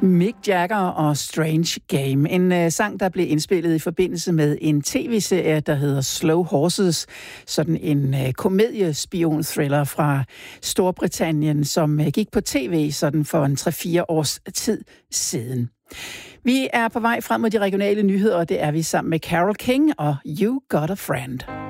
Mick Jagger og Strange Game. En sang, der blev indspillet i forbindelse med en tv-serie, der hedder Slow Horses. Sådan en komediespion-thriller fra Storbritannien, som gik på tv sådan for en 3-4 års tid siden. Vi er på vej frem mod de regionale nyheder, og det er vi sammen med Carole King og You Got a Friend.